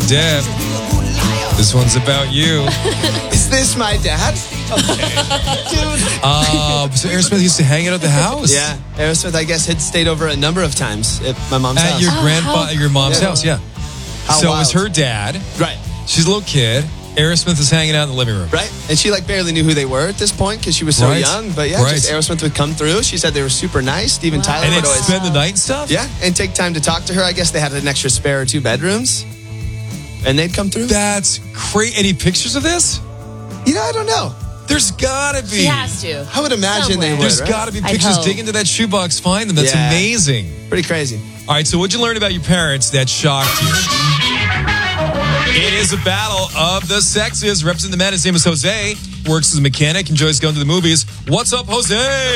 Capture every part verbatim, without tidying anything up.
Deb. This one's about you. Is this my dad? Dude. Uh, so Aerosmith used to hang out at the house? Yeah, Aerosmith, I guess, had stayed over a number of times at my mom's At house. your Oh, grandpa, how- at your mom's Yeah. house, yeah. How so it was wild. her dad. Right, She's a little kid. Aerosmith is hanging out in the living room. right. And she like barely knew who they were at this point because she was so Right. young. But yeah, Right. just Aerosmith would come through. She said they were super nice. Steven Wow. Tyler And would they'd always... spend the night and stuff? Yeah, and take time to talk to her. I guess they had an extra spare two bedrooms. And they'd come through. That's great. Any pictures of this? You know, I don't know. There's gotta be. She has to. I would imagine Somewhere. they would, There's right? gotta be I'd pictures. hope. Dig into that shoebox, find them. That's Yeah. amazing. Pretty crazy. All right, so what'd you learn about your parents that shocked you? It is a battle of the sexes. Representing the man, his name is Jose. Works as a mechanic, enjoys going to the movies. What's up, Jose?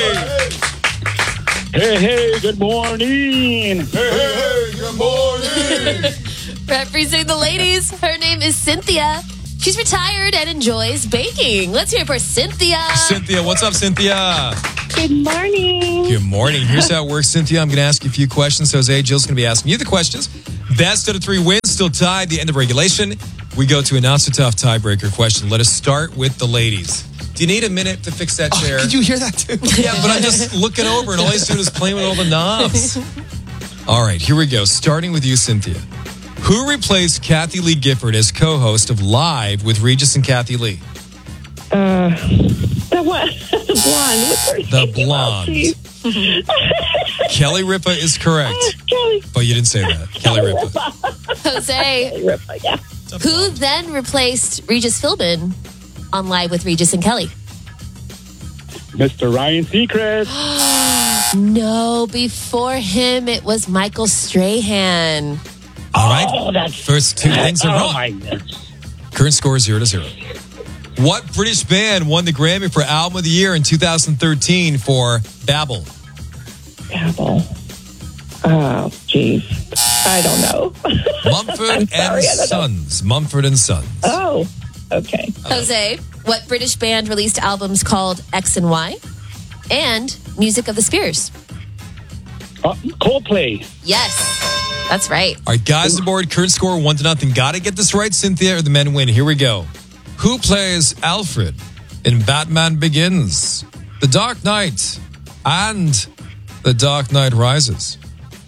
Hey, hey, good morning. Hey, hey, good morning. Representing the ladies, her name is Cynthia. She's retired and enjoys baking. Let's hear it for Cynthia. Cynthia, what's up, Cynthia? Good morning. Good morning. Here's how it works, Cynthia. I'm going to ask you a few questions. Jose, Jill's going to be asking you the questions. Best out of three wins, still tied. The end of regulation. We go to a not so tough tiebreaker question. Let us start with the ladies. Do you need a minute to fix that chair? Oh, Did you hear that too? Yeah, but I'm just looking over and all he's doing is playing with all the knobs. All right, here we go. Starting with you, Cynthia. Who replaced Kathy Lee Gifford as co-host of Live with Regis and Kathy Lee? Uh, the one, the blonde. What's her The name? blonde. Oh, geez. Kelly Ripa is correct. Kelly. But you didn't say that. Kelly Ripa. Jose, Ripa, yeah. who then replaced Regis Philbin on Live with Regis and Kelly? Mister Ryan Seacrest. No, before him, it was Michael Strahan. All right. Oh, that's First two things are oh wrong. my goodness. Current score is zero to zero. What British band won the Grammy for Album of the Year in two thousand thirteen for Babel? Apple. Oh, jeez. I don't know. Mumford I'm and sorry, I don't know. Sons. Mumford and Sons. Oh, okay. Jose, what British band released albums called X and Y and Music of the Spheres? Uh, Coldplay. Yes, that's right. All right, guys on the board. Current score one to nothing. Got to get this right, Cynthia, or the men win. Here we go. Who plays Alfred in Batman Begins, The Dark Knight, and The Dark Knight Rises?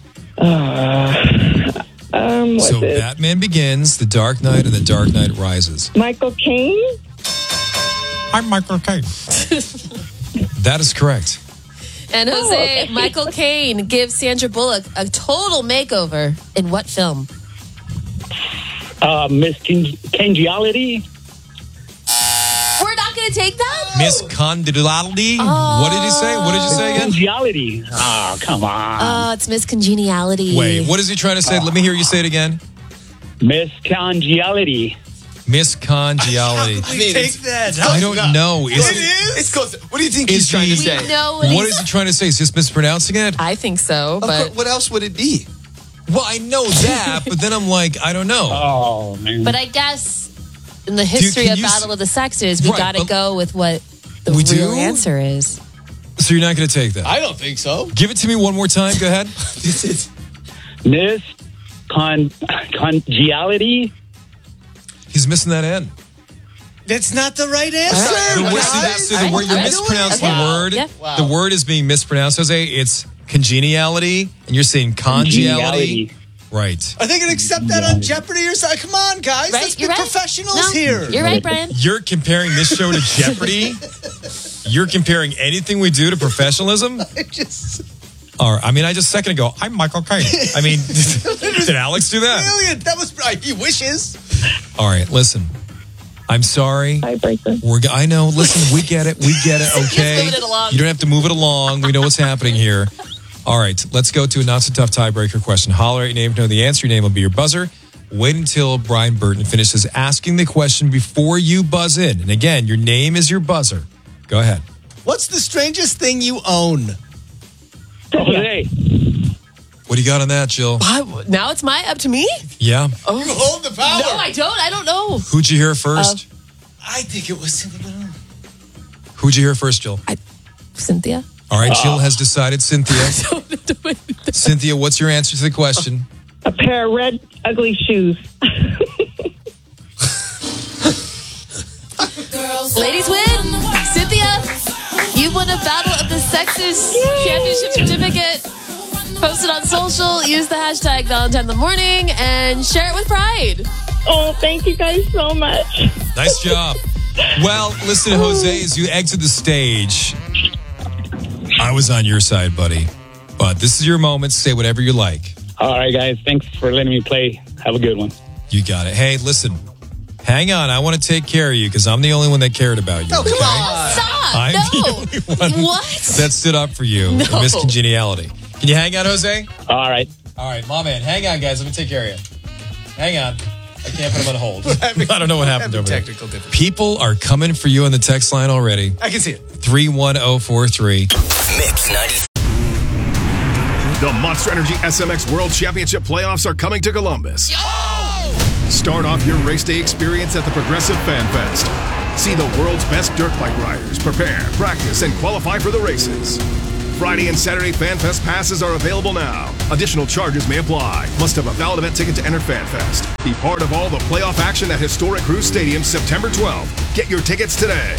Uh, um, what's So it? Batman Begins, The Dark Knight, and The Dark Knight Rises. Michael Caine? I'm Michael Caine. That is correct. And Jose, Oh, okay. Michael Caine gives Sandra Bullock a total makeover in what film? Uh, Miss King- Congeniality. We're not going to take that? Miss Condility. What did you say? What did you say again? Congeniality. Oh, come on. Oh, it's Miss Congeniality. Wait, what is he trying to say? Let me hear you say it again. Miss Congeniality. Miss Congeniality. I mean, Take it's- that. it's close I don't enough. know. Is It it- is? It's close. What do you think Is he's trying he- to say? We know what, What he's... is he trying to say? Is he just mispronouncing it? I think so, Of but course, what else would it be? Well, I know that, but then I'm like, I don't know. Oh, man. but I guess in the history can of you s- Battle of the Sexes, we Right, got to but- go with what the We real do? answer is. So you're not going to take that? I don't think so. Give it to me one more time. Go ahead. This is Miss Con- Congeniality. He's missing that N. That's not the right The answer. word, guys, see, that- see, the I- word you're I don't- mispronouncing okay. the word. Yeah. Wow. The word is being mispronounced, Jose. It's congeniality, and you're saying congeality. Right. Are they going to accept that on Jeopardy or something? Come on, guys. Right? Let's be You're right. professionals No, here. You're right, Brian. You're comparing this show to Jeopardy? You're comparing anything we do to professionalism? Just Or, I mean, I just a second ago, I'm Michael Caine. I mean, did Alex do that? brilliant. That was uh, he wishes. All right, listen. I'm sorry. Tiebreaker. We're, I know. Listen, we get it. We get it. Okay. moving it along. You don't have to move it along. We know what's happening here. All right. Let's go to a not so tough tiebreaker question. Holler at your name. Know the answer. Your name will be your buzzer. Wait until Brian Burton finishes asking the question before you buzz in. And again, your name is your buzzer. Go ahead. What's the strangest thing you own? Jose. What do you got on that, Jill? What? Now it's my up to me? Yeah. You hold the power. No, I don't. I don't know. Who'd you hear first? I think it was. Who'd you hear first, Jill? Cynthia? All right. Jill has decided Cynthia. Cynthia, what's your answer to the question? A pair of red, ugly shoes. Texas Championship certificate. Post it on social. Use the hashtag Valentine in the Morning and share it with pride. Oh, thank you guys so much. Nice job. Well, listen, Jose, as you exit the stage, I was on your side, buddy. But this is your moment. Say whatever you like. All right, guys. Thanks for letting me play. Have a good one. You got it. Hey, listen. Hang on. I want to take care of you because I'm the only one that cared about you. Oh, come okay? on. Stop. I'm no. the only one What? that stood up for you. No. Miss Congeniality. Can you hang on, Jose? All right. All right, my man. Hang on, guys. Let me take care of you. Hang on. I can't put him on hold. I don't know what happened over there. Technical difficulty. People are coming for you on the text line already. I can see it. three one zero four three. Mix ninety. The Monster Energy S M X World Championship playoffs are coming to Columbus. Start off your race day experience at the Progressive Fan Fest. See the world's best dirt bike riders prepare, practice, and qualify for the races. Friday and Saturday Fan Fest passes are available now. Additional charges may apply. Must have a valid event ticket to enter Fan Fest. Be part of all the playoff action at historic Cruise Stadium September twelfth. Get your tickets today.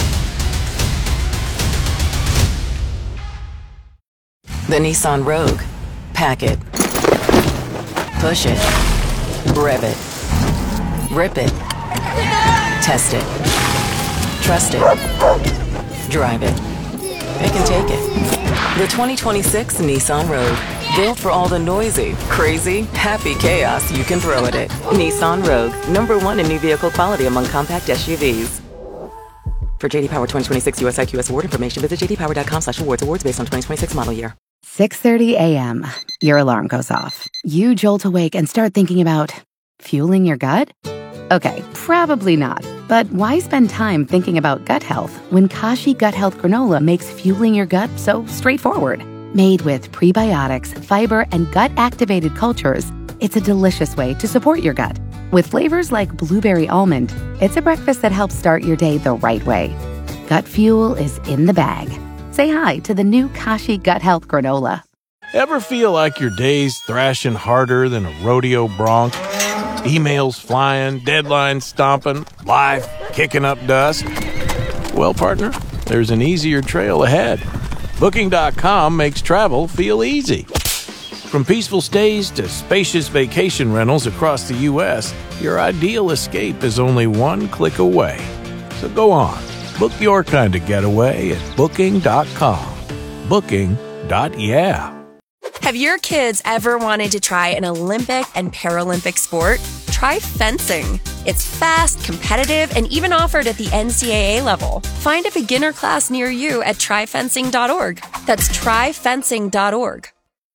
The Nissan Rogue. Pack it. Push it. Rev it. Rip it. Test it. Trust it. Drive it. It can take it. The twenty twenty-six Nissan Rogue. Built for all the noisy, crazy, happy chaos you can throw at it. Nissan Rogue. Number one in new vehicle quality among compact S U Vs. For J D Power twenty twenty-six U S I Q S award information, visit j d power dot com slash awards. Awards based on twenty twenty-six model year. six thirty a.m. Your alarm goes off. You jolt awake and start thinking about fueling your gut? Okay, probably not. But why spend time thinking about gut health when Kashi Gut Health Granola makes fueling your gut so straightforward? Made with prebiotics, fiber, and gut-activated cultures, it's a delicious way to support your gut. With flavors like blueberry almond, it's a breakfast that helps start your day the right way. Gut fuel is in the bag. Say hi to the new Kashi Gut Health Granola. Ever feel like your day's thrashing harder than a rodeo bronc? Emails flying, deadlines stomping, life kicking up dust? Well, partner, there's an easier trail ahead. Booking dot com makes travel feel easy. From peaceful stays to spacious vacation rentals across the U S, your ideal escape is only one click away. So go on, book your kind of getaway at Booking dot com. Booking. Yeah. Have your kids ever wanted to try an Olympic and Paralympic sport? Try fencing. It's fast, competitive, and even offered at the N C double A level. Find a beginner class near you at try fencing dot org. That's try fencing dot org.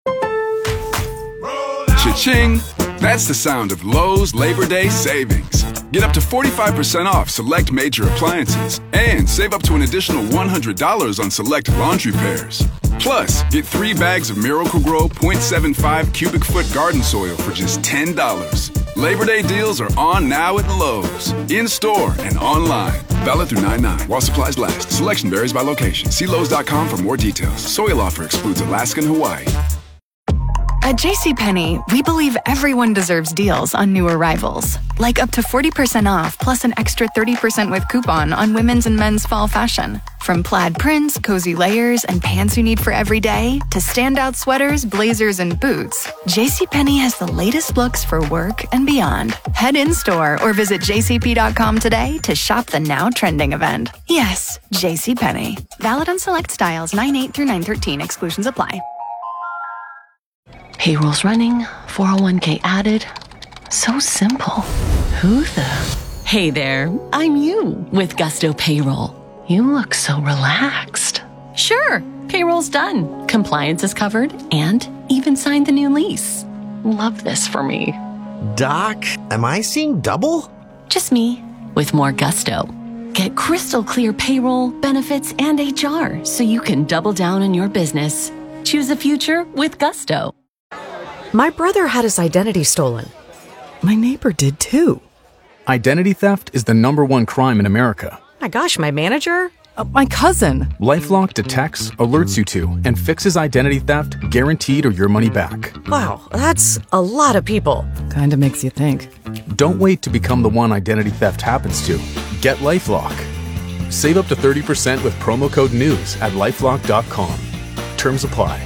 Cha-ching! That's the sound of Lowe's Labor Day savings. Get up to forty-five percent off select major appliances and save up to an additional one hundred dollars on select laundry pairs. Plus, get three bags of Miracle-Gro point seven five cubic foot garden soil for just ten dollars. Labor Day deals are on now at Lowe's. In-store and online. Valid through nine nine while supplies last. Selection varies by location. See Lowe's dot com for more details. Soil offer excludes Alaska and Hawaii. At JCPenney, we believe everyone deserves deals on new arrivals. Like up to forty percent off plus an extra thirty percent with coupon on women's and men's fall fashion. From plaid prints, cozy layers, and pants you need for every day, to standout sweaters, blazers, and boots, JCPenney has the latest looks for work and beyond. Head in-store or visit j c p dot com today to shop the now trending event. Yes, JCPenney. Valid on select styles nine eight through nine thirteen. Exclusions apply. Payroll's running, four oh one k added. So simple. Who the? Hey there, I'm you with Gusto Payroll. You look so relaxed. Sure, payroll's done. Compliance is covered and even signed the new lease. Love this for me. Doc, am I seeing double? Just me with more gusto. Get crystal clear payroll, benefits, and H R so you can double down on your business. Choose a future with Gusto. My brother had his identity stolen. My neighbor did too. Identity theft is the number one crime in America. My gosh, my manager? Uh, my cousin. LifeLock detects, alerts you to, and fixes identity theft guaranteed or your money back. Wow, that's a lot of people. Kinda makes you think. Don't wait to become the one identity theft happens to. Get LifeLock. Save up to thirty percent with promo code NEWS at lifelock dot com. Terms apply.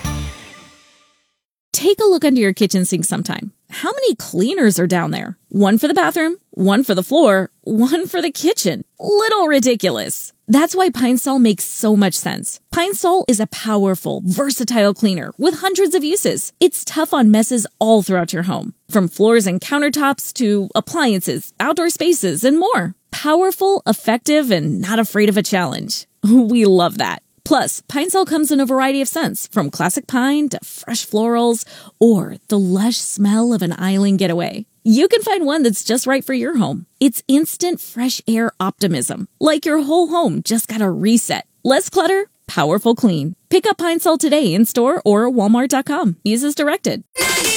Take a look under your kitchen sink sometime. How many cleaners are down there? One for the bathroom, one for the floor, one for the kitchen. Little ridiculous. That's why Pine Sol makes so much sense. Pine Sol is a powerful, versatile cleaner with hundreds of uses. It's tough on messes all throughout your home, from floors and countertops to appliances, outdoor spaces, and more. Powerful, effective, and not afraid of a challenge. We love that. Plus, Pine Sol comes in a variety of scents, from classic pine to fresh florals or the lush smell of an island getaway. You can find one that's just right for your home. It's instant fresh air optimism, like your whole home just got a reset. Less clutter, powerful clean. Pick up Pine Sol today in store or walmart dot com. Use as directed.